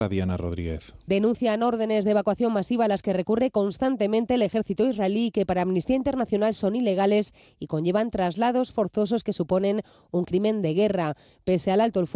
Diana Rodríguez. Denuncian órdenes de evacuación masiva a las que recurre constantemente el ejército israelí, que para Amnistía Internacional son ilegales y conllevan traslados forzosos que suponen un crimen de guerra. Pese al alto el